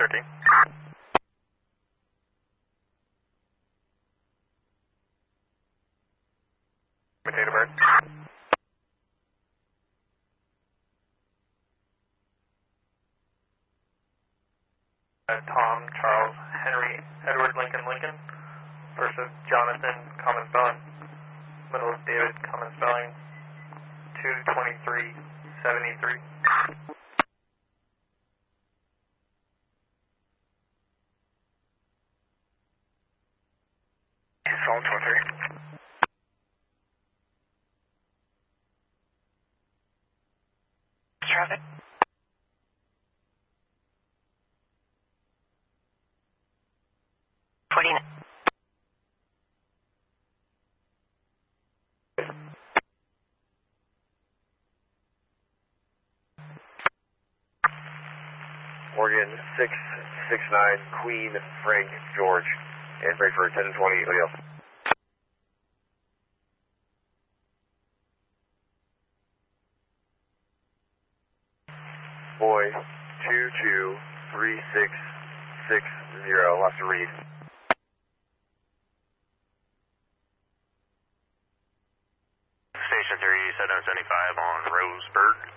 13. Potato Bird. Tom, Charles, Henry, Edward, Lincoln, Lincoln. First of Jonathan, common spelling. Middle of David, common spelling. 22373. Solid 23. Traffic. Morgan 669, Queen, Frank, George, and break for 1020, O'Neill. Boy 223660, left to read. Station 3, 775 on Roseburg.